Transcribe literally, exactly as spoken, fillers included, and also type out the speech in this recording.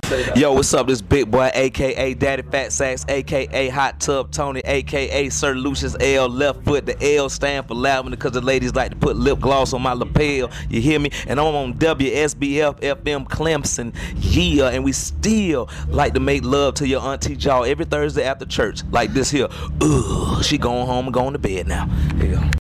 Yo, what's up? This big boy, aka Daddy Fat Sacks, aka Hot Tub Tony, aka Sir Lucius L. Left foot. The L stand for lavender because the ladies like to put lip gloss on my lapel. You hear me? And I'm on W S B F F M Clemson. Yeah, and we still like to make love to your auntie Jaw every Thursday after church, like this here. Ugh, she going home and going to bed now. Here you go.